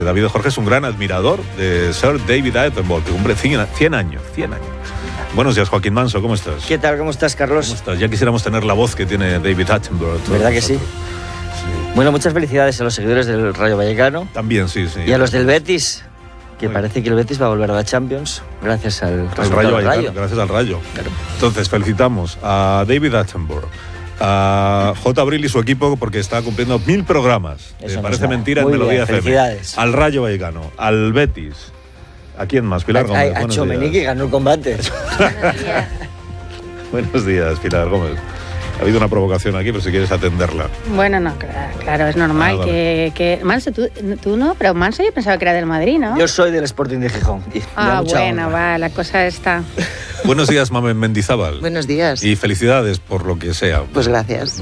David Jorge es un gran admirador de Sir David Attenborough, hombre, 100 años. Buenos días, Joaquín Manso, ¿cómo estás? ¿Qué tal? ¿Cómo estás, Carlos? ¿Cómo estás? Ya quisiéramos tener la voz que tiene David Attenborough. ¿Verdad que sí? Bueno, muchas felicidades a los seguidores del Rayo Vallecano. También, sí. Y a los del Betis, que parece que el Betis va a volver a la Champions gracias al Rayo Vallecano. Gracias al Rayo. Claro. Entonces, felicitamos a David Attenborough, a J. Abril y su equipo porque está cumpliendo 1000 programas. Parece mentira en Melodía FM. Al Rayo Vallecano, al Betis. ¿A quién más? Pilar Gómez. A Tchouaméni, que ganó el combate. Buenos días, Pilar Gómez. Ha habido una provocación aquí, pero si quieres atenderla. Bueno, no, claro, es normal que... Manso, tú no, pero Manso yo pensaba que era del Madrid, ¿no? Yo soy del Sporting de Gijón. Bueno, va, la cosa está... Buenos días, Mamen Mendizábal. Buenos días. Y felicidades por lo que sea. Pues gracias.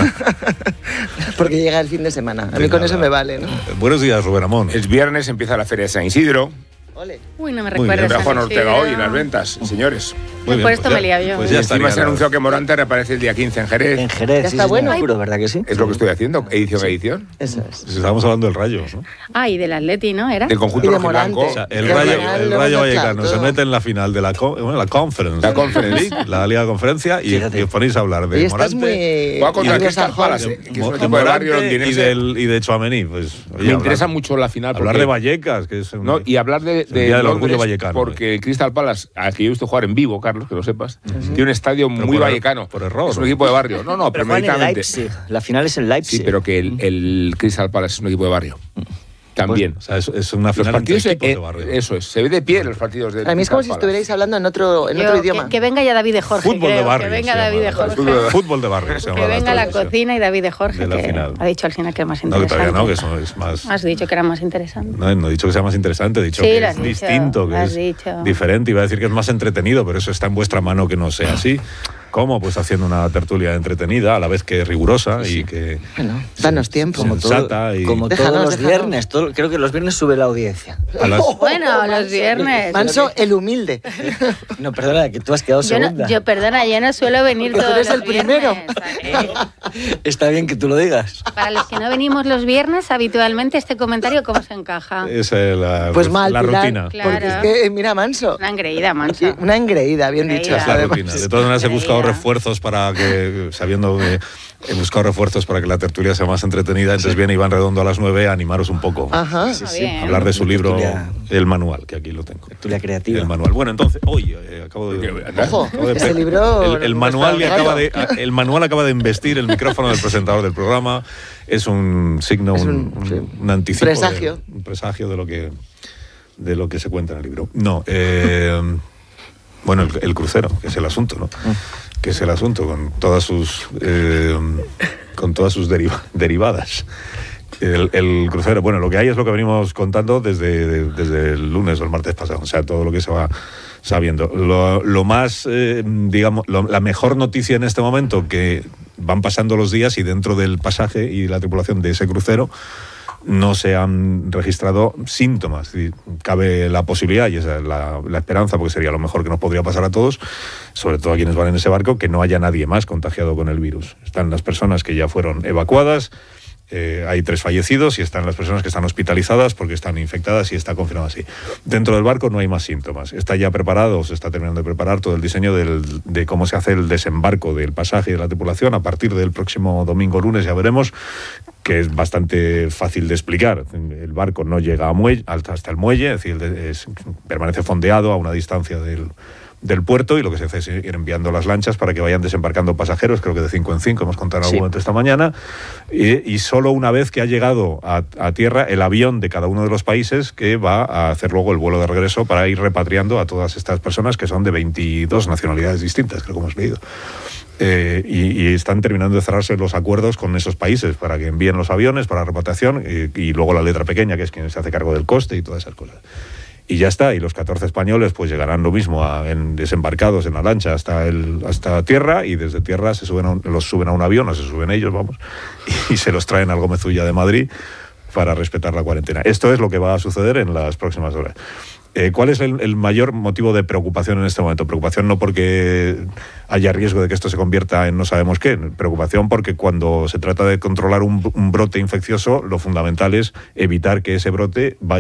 Porque llega el fin de semana. A mí con eso me vale, ¿no? Buenos días, Rubén Amón. El viernes empieza la Feria de San Isidro. Uy, no me recuerdas. Tendrá Juan Ortega hoy en las ventas, señores. Muy bien, por esto me lía yo. Pues ya encima se anunció que Morante reaparece el día 15 en Jerez. En Jerez, ya está bueno. Seguro, ¿verdad que sí? Es lo que estoy haciendo, edición. Eso es. Estábamos hablando del Rayo, ¿no? Y del Atleti, ¿no? ¿Era? Del conjunto Y de rojiblanco. O sea, el Rayo Vallecano se mete en la final de la Conference. La Conference. La Liga de Conferencia y os ponéis a hablar de Morante. Voy a contar Crystal Palace, que es un equipo de barrio londinense. Y de Tchouaméni. Pues, me interesa mucho la final. Hablar de Vallecas, que es no, y hablar de del orgullo vallecano. Porque el Crystal Palace, al que yo he visto jugar en vivo, Carlos, que lo sepas, tiene un estadio muy vallecano. Por error. Es un equipo de barrio. No, pero premeditadamente. La final es en Leipzig. Sí, pero que el Crystal Palace es un equipo de barrio. También. Pues, o sea, es una final entre equipos de barrio. Eso es, se ve de pie en los partidos de. A mí es como si estuvierais hablando en otro idioma. Que venga ya David de Jorge. Fútbol de barrio. Que venga David de Jorge. Fútbol de barrio. Que venga la cocina y David de Jorge, que ha dicho al final que es más interesante. No, que todavía no, que eso es más... Has dicho que era más interesante. No he dicho que sea más interesante, he dicho que es distinto, que es diferente. Iba a decir que es más entretenido, pero eso está en vuestra mano que no sea así. ¿Cómo? Pues haciendo una tertulia entretenida, a la vez que rigurosa y que... Bueno, danos tiempo. Sensata como todos los viernes. Creo que los viernes sube la audiencia. Bueno, los viernes. Manso, el humilde. No, perdona, que tú has quedado segunda. Yo no suelo venir todos los viernes. Tú eres el primero. Está bien que tú lo digas. Para los que no venimos los viernes, habitualmente, este comentario, ¿cómo se encaja? Es la Pilar, rutina. Claro. Porque es que, mira, Manso. Una engreída, Manso. Una engreída, bien dicho. Es la rutina. De todas maneras he buscado refuerzos para que, sabiendo que he buscado refuerzos para que la tertulia sea más entretenida, entonces viene Iván Redondo a las 9 a animaros un poco. Ajá. Hablar de su libro, El Manual, que aquí lo tengo. Tertulia creativa. El Manual. Bueno, entonces, hoy acabo de... Ojo, ese libro... El Manual acaba de investir el micrófono del presentador del programa. Es un signo, un anticipo. Un presagio de lo que se cuenta en el libro. No, bueno, el crucero, que es el asunto, ¿no? Que es el asunto, con todas sus derivadas. El crucero, bueno, lo que hay es lo que venimos contando desde el lunes o el martes pasado, o sea, todo lo que se va sabiendo. Lo más, digamos, la mejor noticia en este momento, que van pasando los días y dentro del pasaje y la tripulación de ese crucero no se han registrado síntomas. Y cabe la posibilidad, y esa es la esperanza, porque sería lo mejor que nos podría pasar a todos, sobre todo a quienes van en ese barco, que no haya nadie más contagiado con el virus. Están las personas que ya fueron evacuadas, hay 3 fallecidos y están las personas que están hospitalizadas porque están infectadas y está confirmado así. Dentro del barco no hay más síntomas. Está ya preparado, se está terminando de preparar todo el diseño de cómo se hace el desembarco del pasaje y de la tripulación a partir del próximo domingo, lunes, ya veremos, que es bastante fácil de explicar. El barco no llega hasta el muelle, es decir, permanece fondeado a una distancia del puerto, y lo que se hace es ir enviando las lanchas para que vayan desembarcando pasajeros, creo que de 5 en 5, hemos contado en algún momento esta mañana, y solo una vez que ha llegado a tierra el avión de cada uno de los países, que va a hacer luego el vuelo de regreso para ir repatriando a todas estas personas, que son de 22 nacionalidades distintas, creo que hemos leído. Y están terminando de cerrarse los acuerdos con esos países para que envíen los aviones para repatriación, y luego la letra pequeña, que es quien se hace cargo del coste y todas esas cosas. Y ya está, y los 14 españoles pues llegarán lo mismo desembarcados en la lancha hasta tierra, y desde tierra los suben a un avión, o se suben ellos, vamos, y se los traen al Gómez Ulla de Madrid para respetar la cuarentena. Esto es lo que va a suceder en las próximas horas. ¿Cuál es el mayor motivo de preocupación en este momento? Preocupación no porque haya riesgo de que esto se convierta en no sabemos qué, preocupación porque cuando se trata de controlar un brote infeccioso, lo fundamental es evitar que ese brote vaya